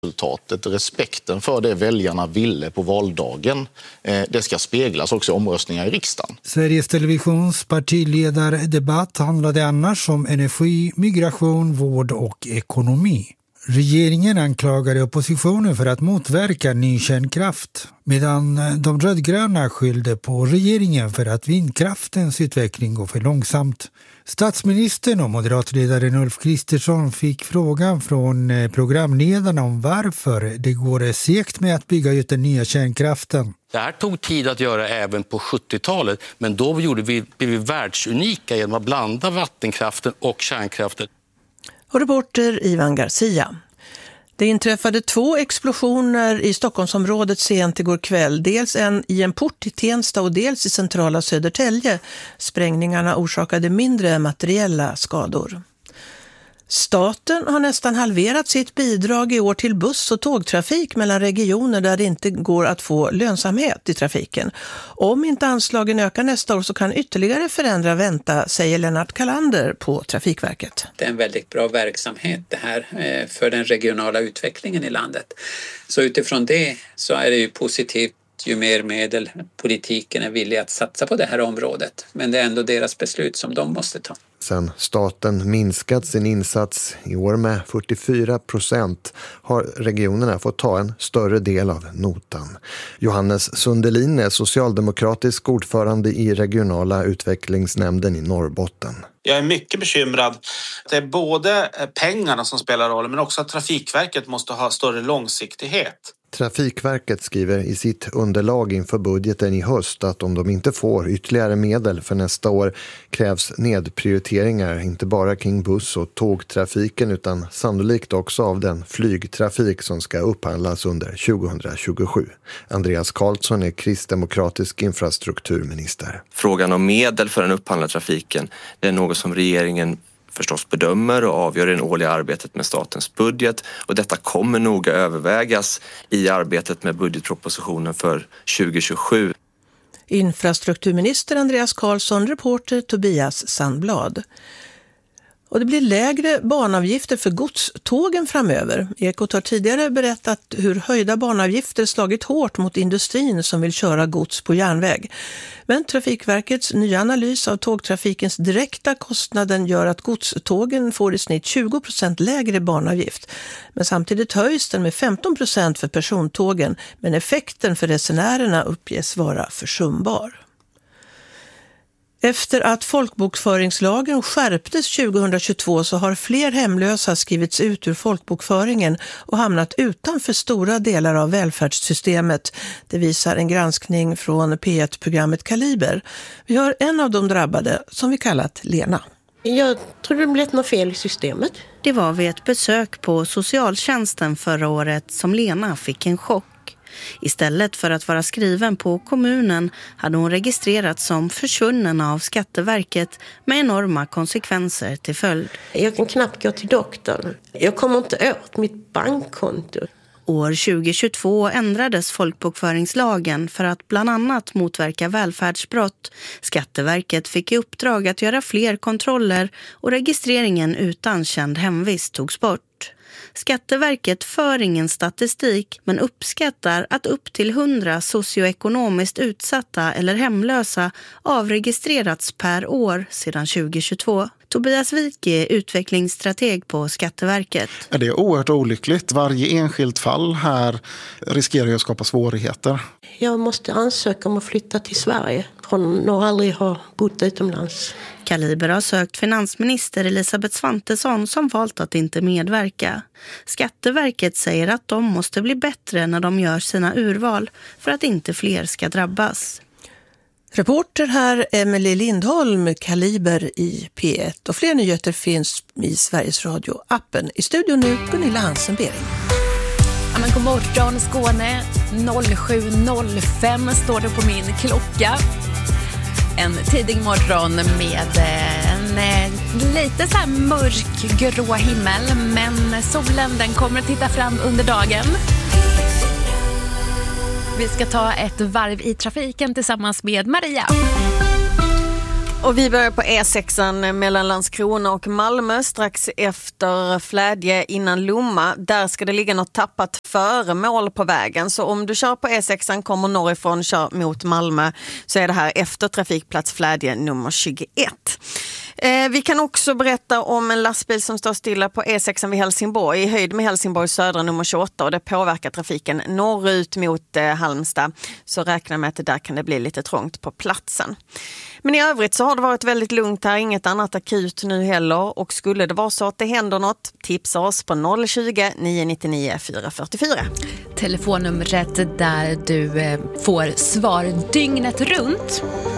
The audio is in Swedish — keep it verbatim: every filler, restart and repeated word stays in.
Resultatet, respekten för det väljarna ville på valdagen, det ska speglas också i omröstningar i riksdagen. Sveriges Televisions partiledardebatt handlade annars om energi, migration, vård och ekonomi. Regeringen anklagade oppositionen för att motverka ny kärnkraft, medan de rödgröna skyllde på regeringen för att vindkraftens utveckling går för långsamt. Statsministern och moderatledaren Ulf Kristersson fick frågan från programledarna om varför det går segt med att bygga ut den nya kärnkraften. Det här tog tid att göra även på sjuttiotalet, men då gjorde vi, blev vi världsunika genom att blanda vattenkraften och kärnkraften. Och reporter Ivan Garcia. Det inträffade två explosioner i Stockholmsområdet sent igår kväll. Dels en i en port i Tensta och dels i centrala Södertälje. Sprängningarna orsakade mindre materiella skador. Staten har nästan halverat sitt bidrag i år till buss- och tågtrafik mellan regioner där det inte går att få lönsamhet i trafiken. Om inte anslagen ökar nästa år så kan ytterligare förändra vänta, säger Lennart Kalander på Trafikverket. Det är en väldigt bra verksamhet det här för den regionala utvecklingen i landet. Så utifrån det så är det ju positivt ju mer medel politiken är villig att satsa på det här området. Men det är ändå deras beslut som de måste ta. Sen staten minskat sin insats i år med fyrtiofyra procent har regionerna fått ta en större del av notan. Johannes Sundelin är socialdemokratisk ordförande i regionala utvecklingsnämnden i Norrbotten. Jag är mycket bekymrad. Det är både pengarna som spelar roll men också att Trafikverket måste ha större långsiktighet. Trafikverket skriver i sitt underlag inför budgeten i höst att om de inte får ytterligare medel för nästa år krävs nedprioriteringar inte bara kring buss- och tågtrafiken utan sannolikt också av den flygtrafik som ska upphandlas under tjugohundratjugosju. Andreas Karlsson är kristdemokratisk infrastrukturminister. Frågan om medel för den upphandlade trafiken det är något som regeringen förstås bedömer och avgör i det årliga arbetet med statens budget och detta kommer noga övervägas i arbetet med budgetpropositionen för tjugohundratjugosju. Infrastrukturminister Andreas Karlsson, reporter Tobias Sandblad. Och det blir lägre banavgifter för godstågen framöver. Ekot har tidigare berättat hur höjda banavgifter slagit hårt mot industrin som vill köra gods på järnväg. Men Trafikverkets nya analys av tågtrafikens direkta kostnaden gör att godstågen får i snitt tjugo procent lägre banavgift. Men samtidigt höjs den med femton procent för persontågen, men effekten för resenärerna uppges vara försumbar. Efter att folkbokföringslagen skärptes tjugohundratjugotvå så har fler hemlösa skrivits ut ur folkbokföringen och hamnat utanför stora delar av välfärdssystemet. Det visar en granskning från P ett-programmet Kaliber. Vi har en av de drabbade som vi kallat Lena. Jag tror det blev något fel i systemet. Det var vid ett besök på socialtjänsten förra året som Lena fick en chock. Istället för att vara skriven på kommunen hade hon registrerats som försvunnen av Skatteverket med enorma konsekvenser till följd. Jag kan knappt gå till doktorn. Jag kommer inte åt mitt bankkonto. År tjugohundratjugotvå ändrades folkbokföringslagen för att bland annat motverka välfärdsbrott. Skatteverket fick i uppdrag att göra fler kontroller och registreringen utan känd hemvist togs bort. Skatteverket för ingen statistik men uppskattar att upp till hundra socioekonomiskt utsatta eller hemlösa avregistrerats per år sedan tjugohundratjugotvå. Tobias Wijk är utvecklingsstrateg på Skatteverket. Det är oerhört olyckligt. Varje enskilt fall här riskerar att skapa svårigheter. Jag måste ansöka om att flytta till Sverige från att aldrig ha bott utomlands. Kaliber har sökt finansminister Elisabeth Svantesson som valt att inte medverka. Skatteverket säger att de måste bli bättre när de gör sina urval för att inte fler ska drabbas. Reporter här Emelie Lindholm, Kaliber i P ett. Och fler nyheter finns i Sveriges Radio-appen. I studion nu Gunilla Hansen-Bering. Ja, men god morgon Skåne, noll sju noll fem står det på min klocka. En tidig morgon med en lite så här mörk grå himmel, men solen den kommer att titta fram under dagen. Vi ska ta ett varv i trafiken tillsammans med Maria. Och vi börjar på E sexan mellan Landskrona och Malmö strax efter Flädje innan Lomma. Där ska det ligga något tappat föremål på vägen. Så om du kör på E sexan, kommer norrifrån, kör mot Malmö, så är det här efter trafikplats Flädje nummer tjugoett. Eh, vi kan också berätta om en lastbil som står stilla på E sexan vid Helsingborg i höjd med Helsingborg södra nummer tjugoåtta, och det påverkar trafiken norrut mot eh, Halmstad. Så räkna med att det där kan det bli lite trångt på platsen. Men i övrigt så har det varit väldigt lugnt här, inget annat akut nu heller, och skulle det vara så att det händer något, tipsa oss på noll tjugo, nio nio nio, fyra fyra fyra. Telefonnumret där du får svar dygnet runt.